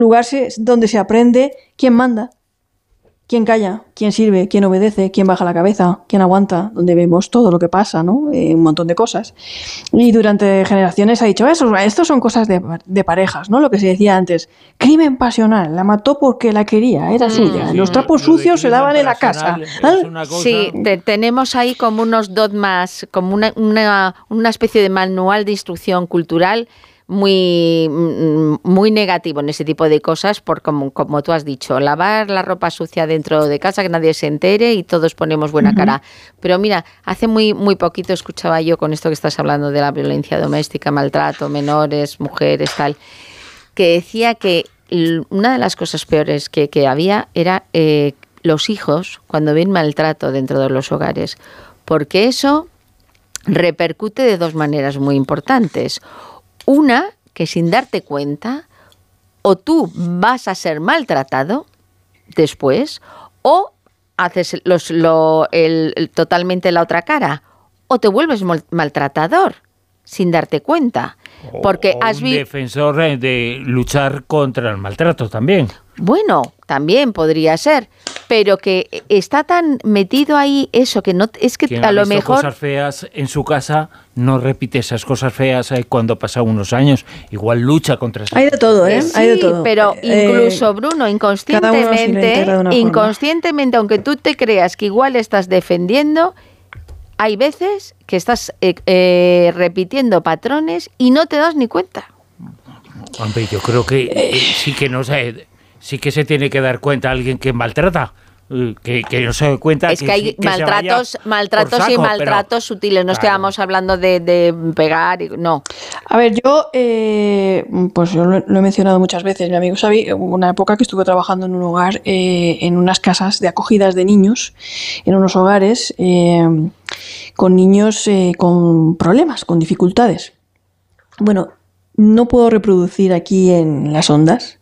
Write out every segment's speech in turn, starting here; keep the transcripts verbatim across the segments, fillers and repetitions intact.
lugar se, donde se aprende quién manda, quién calla, quién sirve, quién obedece, quién baja la cabeza, quién aguanta, donde vemos todo lo que pasa, ¿no? Eh, un montón de cosas. Y durante generaciones ha dicho, eso, esto son cosas de, de parejas, ¿no? Lo que se decía antes, crimen pasional, la mató porque la quería, era mm, suya, los trapos sucios se lavan en la casa. Cosa... Sí, te, tenemos ahí como unos dogmas, como una, una, una especie de manual de instrucción cultural muy muy negativo en ese tipo de cosas, por como, como tú has dicho, lavar la ropa sucia dentro de casa, que nadie se entere y todos ponemos buena uh-huh. cara. Pero mira, hace muy muy poquito escuchaba yo con esto que estás hablando de la violencia doméstica, maltrato, menores, mujeres, tal, que decía que una de las cosas peores que, que había era eh, los hijos cuando ven maltrato dentro de los hogares, porque eso repercute de dos maneras muy importantes. Una, que sin darte cuenta, o tú vas a ser maltratado después, o haces los, lo, el, el, totalmente la otra cara, o te vuelves mal, maltratador sin darte cuenta. Porque o has un vi- defensor de luchar contra el maltrato también. Bueno, también podría ser, pero que está tan metido ahí eso que no es que Quien a ha lo visto mejor cosas feas en su casa no repite esas cosas feas eh, cuando pasan unos años, igual lucha contra esas hay de todo, ¿eh? Sí, hay de todo. Pero eh, incluso Bruno, inconscientemente, inconscientemente, aunque tú te creas que igual estás defendiendo, hay veces que estás eh, eh, repitiendo patrones y no te das ni cuenta. Hombre, yo creo que eh, sí que no sé, sí que se tiene que dar cuenta alguien que maltrata, eh, que, que no se da cuenta. Es que, que hay que maltratos, maltratos saco, y maltratos pero, sutiles. No claro. estamos hablando de, de pegar, y, no. A ver, yo, eh, pues yo lo, lo he mencionado muchas veces. Mi amigo Xavi, hubo una época que estuve trabajando en un hogar, eh, en unas casas de acogidas de niños, en unos hogares eh, con niños eh, con problemas, con dificultades. Bueno, no puedo reproducir aquí en las ondas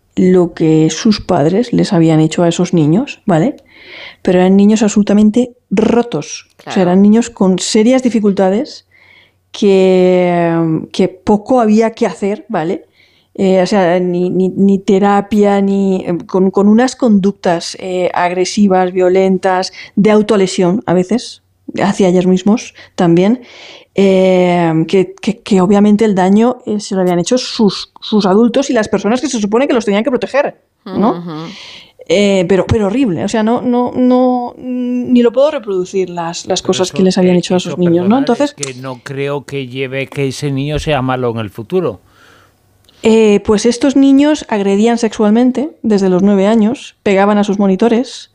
lo que sus padres les habían hecho a esos niños, ¿vale? Pero eran niños absolutamente rotos. Claro. O sea, eran niños con serias dificultades que, que poco había que hacer, ¿vale? Eh, o sea, ni, ni, ni terapia, ni con, con unas conductas eh, agresivas, violentas, de autolesión a veces, hacia ellos mismos también, eh, que, que, que obviamente el daño eh, se lo habían hecho sus, sus adultos y las personas que se supone que los tenían que proteger, ¿no? Uh-huh. Eh, pero, pero horrible, o sea, no, no, no, ni lo puedo reproducir las, las cosas eso, que les habían eh, hecho a esos eso, niños, ¿no? Entonces, es que no creo que lleve que ese niño sea malo en el futuro. Eh, pues estos niños agredían sexualmente desde los nueve años, pegaban a sus monitores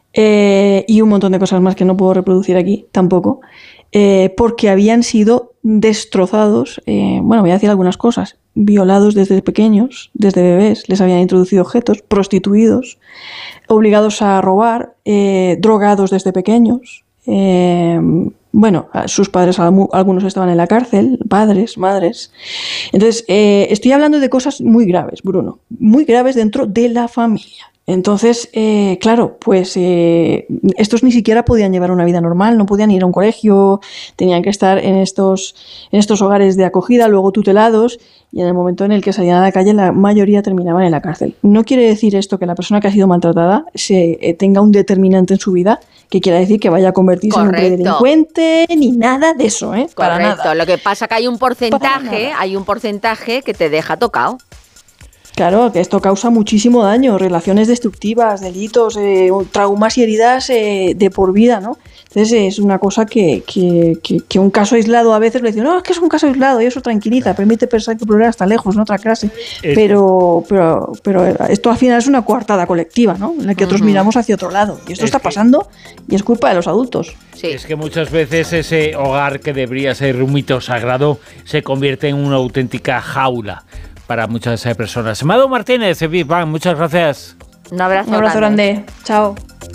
eh, y un montón de cosas más que no puedo reproducir aquí tampoco, eh, porque habían sido destrozados, eh, bueno, voy a decir algunas cosas, violados desde pequeños, desde bebés, les habían introducido objetos, prostituidos, obligados a robar, eh, drogados desde pequeños. Eh, bueno, sus padres, algunos estaban en la cárcel, padres, madres. Entonces, eh, estoy hablando de cosas muy graves, Bruno, muy graves dentro de la familia. Entonces, eh, claro, pues eh, estos ni siquiera podían llevar una vida normal, no podían ir a un colegio, tenían que estar en estos, en estos hogares de acogida, luego tutelados, y en el momento en el que salían a la calle, la mayoría terminaban en la cárcel. No quiere decir esto que la persona que ha sido maltratada se, eh, tenga un determinante en su vida, que quiera decir que vaya a convertirse Correcto. en un delincuente, ni nada de eso, ¿eh? Para Correcto. nada. Lo que pasa es que hay un porcentaje, hay un porcentaje que te deja tocado. Claro, que esto causa muchísimo daño, relaciones destructivas, delitos, eh, traumas y heridas eh, de por vida, ¿no? Entonces es una cosa que, que, que, que un caso aislado a veces le dicen, no, es que es un caso aislado y eso tranquiliza, permite pensar que el problema está lejos, en otra clase. Pero, pero, pero esto al final es una coartada colectiva, ¿no? En la que otros uh-huh. miramos hacia otro lado. Y esto es está pasando y es culpa de los adultos. Sí. Es que muchas veces ese hogar que debería ser un mito sagrado se convierte en una auténtica jaula para muchas personas. Mado Martínez, Big Bang, muchas gracias. Un abrazo, Un abrazo grande. grande. Chao.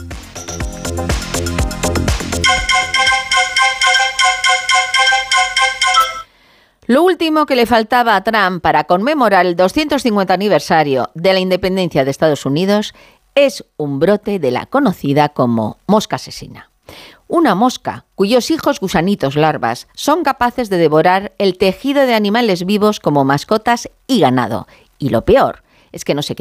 Lo último que le faltaba a Trump para conmemorar el doscientos cincuenta aniversario de la independencia de Estados Unidos es un brote de la conocida como mosca asesina. Una mosca cuyos hijos gusanitos larvas son capaces de devorar el tejido de animales vivos como mascotas y ganado. Y lo peor es que no se queda